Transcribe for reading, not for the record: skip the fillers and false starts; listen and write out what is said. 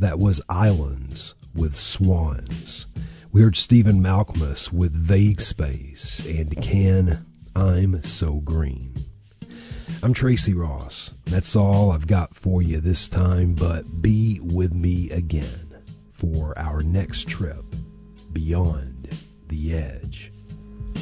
That was Islands with Swans. We heard Stephen Malkmus with Vague Space and Can I'm So Green. I'm Tracy Ross. That's all I've got for you this time, but be with me again for our next trip beyond the edge.